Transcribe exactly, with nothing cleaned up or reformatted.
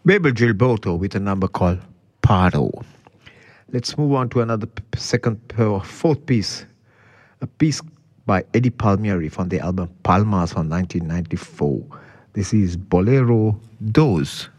Mabel Gilberto with a number called Pardo. Let's move on to another p- second, uh, fourth piece, a piece by Eddie Palmieri from the album Palmas from nineteen ninety-four. This is Bolero Dos.